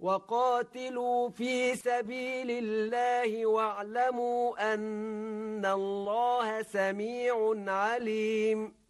وقاتلوا في سبيل الله واعلموا أن الله سميع عليم